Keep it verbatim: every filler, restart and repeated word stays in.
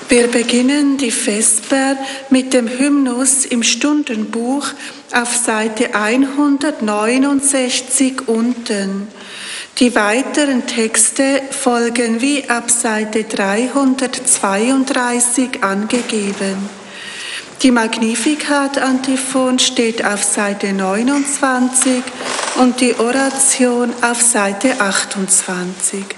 Wir beginnen die Vesper mit dem Hymnus im Stundenbuch auf Seite hundertneunundsechzig unten. Die weiteren Texte folgen wie ab Seite dreihundertzweiunddreißig angegeben. Die Magnificat-Antiphon steht auf Seite neunundzwanzig und die Oration auf Seite achtundzwanzig.